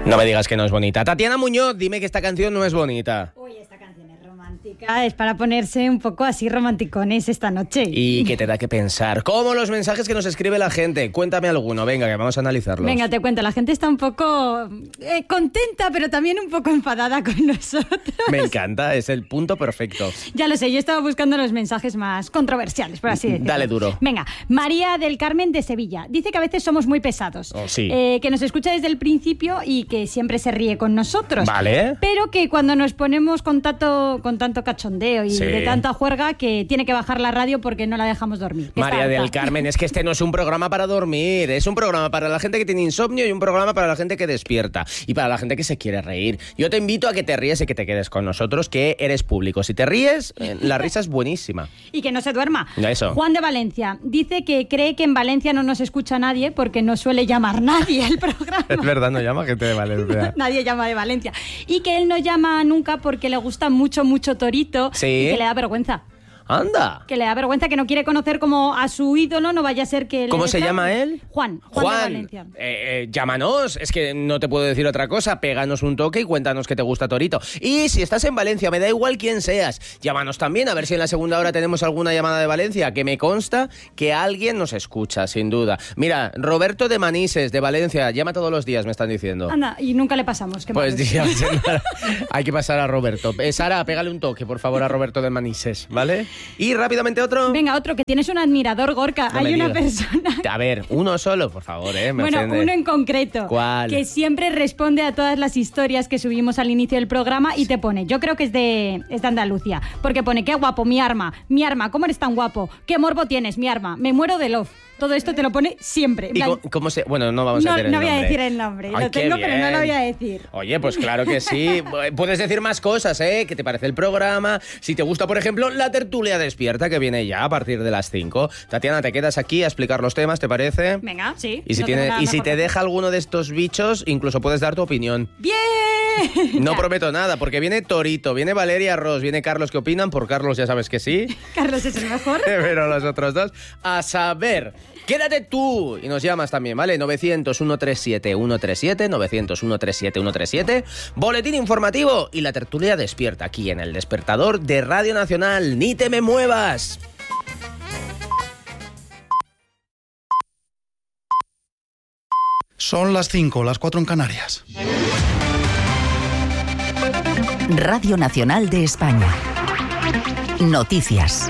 No me digas que no es bonita. Tatiana Muñoz, dime que esta canción no es bonita. Uy, esta canción es romántica, es para ponerse un poco así romanticones esta noche. Y que te da que pensar. ¿Cómo los mensajes que nos escribe la gente? Cuéntame alguno, venga, que vamos a analizarlos. Venga, te cuento, la gente está un poco contenta, pero también un poco enfadada con nosotros. Me encanta, es el punto perfecto. Ya lo sé, yo estaba buscando los mensajes más controversiales, por así decirlo. Dale duro. Venga, María del Carmen de Sevilla. Dice que a veces somos muy pesados. Oh, sí. Que nos escucha desde el principio y que siempre se ríe con nosotros. Vale. Pero que cuando nos ponemos con tanto cachondeo y Sí. de tanta juerga, que tiene que bajar la radio porque no la dejamos dormir. María del Carmen, es que este no es un programa para dormir, es un programa para la gente que tiene insomnio y un programa para la gente que despierta y para la gente que se quiere reír. Yo te invito a que te ríes y que te quedes con nosotros, que eres público. Si te ríes, la risa es buenísima. Y que no se duerma. Eso. Juan de Valencia dice que cree que en Valencia no nos escucha nadie porque no suele llamar nadie el programa. Es verdad, no llama gente de Valencia. Nadie llama de Valencia. Y que él no llama nunca porque le gusta mucho Torito. Sí. Y que le da vergüenza. Anda. Que le da vergüenza, que no quiere conocer como a su ídolo, no vaya a ser que... ¿Cómo se llama él? Juan de Valencia. Llámanos, es que no te puedo decir otra cosa, péganos un toque y cuéntanos que te gusta Torito. Y si estás en Valencia, me da igual quién seas, llámanos también, a ver si en la segunda hora tenemos alguna llamada de Valencia, que me consta que alguien nos escucha, sin duda. Mira, Roberto de Manises, de Valencia, llama todos los días, me están diciendo. Anda, y nunca le pasamos. Qué Pues malo. hay que pasar a Roberto. Sara, pégale un toque, por favor, a Roberto de Manises, ¿vale? Y rápidamente otro. Venga, otro, que tienes un admirador, Gorka. No Hay me una digas. persona... A ver, uno solo, por favor, me Bueno, ofende. uno en concreto. ¿Cuál? Que siempre responde a todas las historias que subimos al inicio del programa y te pone, yo creo que es de Andalucía, porque pone, qué guapo, mi arma, ¿cómo eres tan guapo? ¿Qué morbo tienes, mi arma? Me muero de love. Todo esto te lo pone siempre. ¿Y cómo se...? Bueno, no vamos a decir el nombre. No voy a decir el nombre. Ay, Lo tengo, qué pero no lo bien. voy a decir. Oye, pues claro que sí. Puedes decir más cosas, ¿eh? ¿Qué te parece el programa? Si te gusta, por ejemplo, la tertulia despierta, que viene ya a partir de las 5. Tatiana, te quedas aquí a explicar los temas, ¿te parece? Venga, sí. Y si, no tengo nada si mejor te que deja alguno de estos bichos, incluso puedes dar tu opinión. ¡Bien! No Ya. prometo nada, porque viene Torito, viene Valeria Ross, viene Carlos. ¿Qué opinan? Por Carlos ya sabes que sí. Carlos es el mejor. Pero los otros dos, a saber. Quédate tú y nos llamas también, ¿vale? 900-137-137, 900-137-137, boletín informativo y la tertulia despierta aquí en El Despertador de Radio Nacional. ¡Ni te me muevas! Son las 5, las 4 en Canarias. Radio Nacional de España. Noticias.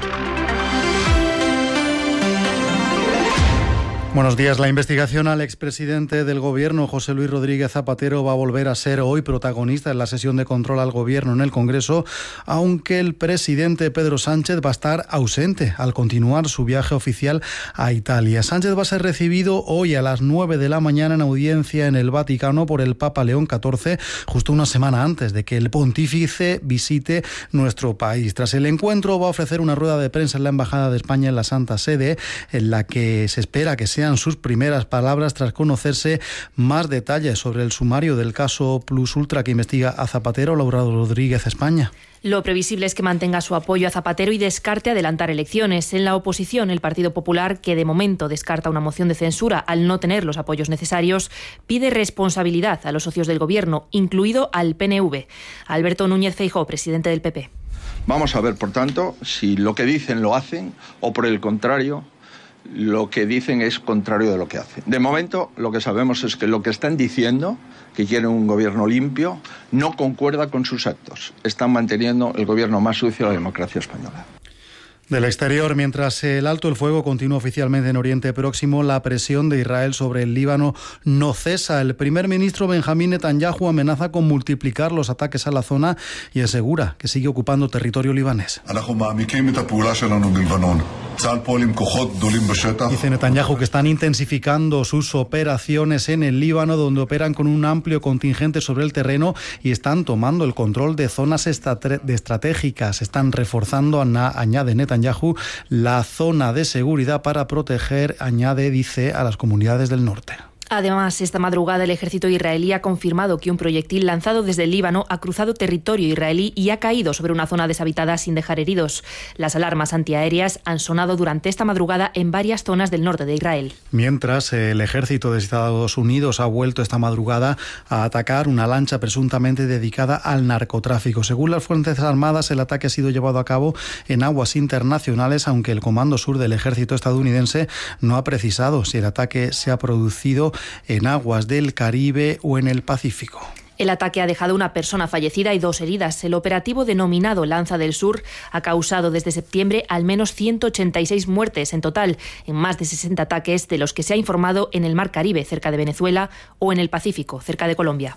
Buenos días. La investigación al expresidente del Gobierno, José Luis Rodríguez Zapatero, va a volver a ser hoy protagonista en la sesión de control al Gobierno en el Congreso, aunque el presidente Pedro Sánchez va a estar ausente al continuar su viaje oficial a Italia. Sánchez va a ser recibido hoy a las 9 de la mañana en audiencia en el Vaticano por el Papa León XIV, justo una semana antes de que el pontífice visite nuestro país. Tras el encuentro va a ofrecer una rueda de prensa en la Embajada de España en la Santa Sede, en la que se espera que sea sus primeras palabras tras conocerse más detalles sobre el sumario del caso Plus Ultra que investiga a Zapatero. Laura Rodríguez, España. Lo previsible es que mantenga su apoyo a Zapatero y descarte adelantar elecciones. En la oposición, el Partido Popular, que de momento descarta una moción de censura al no tener los apoyos necesarios, pide responsabilidad a los socios del Gobierno, incluido al PNV. Alberto Núñez Feijóo, presidente del PP. Vamos a ver, por tanto, si lo que dicen lo hacen o, por el contrario, lo que dicen es contrario de lo que hacen. De momento, lo que sabemos es que lo que están diciendo, que quieren un gobierno limpio, no concuerda con sus actos. Están manteniendo el gobierno más sucio de la democracia española. Del exterior, mientras el alto el fuego continúa oficialmente en Oriente Próximo, la presión de Israel sobre el Líbano no cesa. El primer ministro Benjamín Netanyahu amenaza con multiplicar los ataques a la zona y asegura que sigue ocupando territorio libanés. Dice Netanyahu que están intensificando sus operaciones en el Líbano, donde operan con un amplio contingente sobre el terreno y están tomando el control de zonas estratégicas. Están reforzando, añade Netanyahu, la zona de seguridad para proteger, dice, a las comunidades del norte. Además, esta madrugada el ejército israelí ha confirmado que un proyectil lanzado desde el Líbano ha cruzado territorio israelí y ha caído sobre una zona deshabitada sin dejar heridos. Las alarmas antiaéreas han sonado durante esta madrugada en varias zonas del norte de Israel. Mientras, el ejército de Estados Unidos ha vuelto esta madrugada a atacar una lancha presuntamente dedicada al narcotráfico. Según las Fuerzas Armadas, el ataque ha sido llevado a cabo en aguas internacionales, aunque el Comando Sur del ejército estadounidense no ha precisado si el ataque se ha producido en aguas del Caribe o en el Pacífico. El ataque ha dejado una persona fallecida y 2 heridas. El operativo denominado Lanza del Sur ha causado desde septiembre al menos 186 muertes en total, en más de 60 ataques de los que se ha informado en el Mar Caribe, cerca de Venezuela, o en el Pacífico, cerca de Colombia.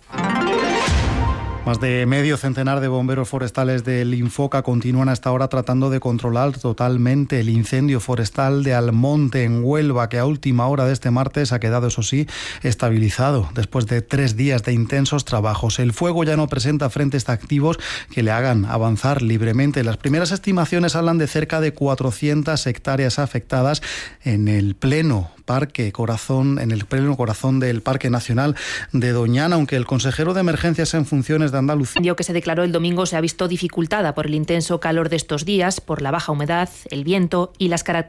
Más de medio centenar de bomberos forestales del Infoca continúan hasta ahora tratando de controlar totalmente el incendio forestal de Almonte, en Huelva, que a última hora de este martes ha quedado, eso sí, estabilizado después de 3 días de intensos trabajos. El fuego ya no presenta frentes activos que le hagan avanzar libremente. Las primeras estimaciones hablan de cerca de 400 hectáreas afectadas en el pleno corazón del Parque Nacional de Doñana, aunque el consejero de Emergencias en funciones de Andalucía, que se declaró el domingo, se ha visto dificultada por el intenso calor de estos días, por la baja humedad, el viento y las características